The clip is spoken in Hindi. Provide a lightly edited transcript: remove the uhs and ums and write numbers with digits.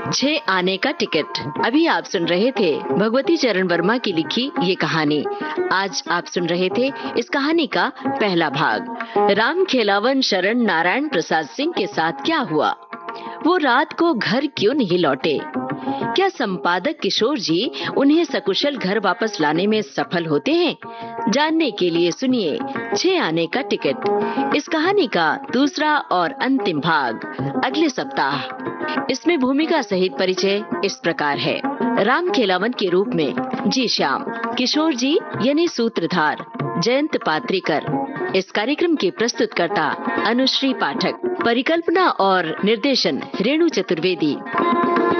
छह आने का टिकट। अभी आप सुन रहे थे भगवती चरण वर्मा की लिखी ये कहानी। आज आप सुन रहे थे इस कहानी का पहला भाग। राम खेलावन शरण नारायण प्रसाद सिंह के साथ क्या हुआ? वो रात को घर क्यों नहीं लौटे? क्या संपादक किशोर जी उन्हें सकुशल घर वापस लाने में सफल होते हैं? जानने के लिए सुनिए छह आने का टिकट। इस कहानी का दूसरा और अंतिम भाग अगले सप्ताह। इसमें भूमिका सहित परिचय इस प्रकार है। राम खेलावन के रूप में जी श्याम, किशोर जी यानी सूत्रधार जयंत पात्रीकर। इस कार्यक्रम के प्रस्तुतकर्ता अनुश्री पाठक, परिकल्पना और निर्देशन रेणु चतुर्वेदी।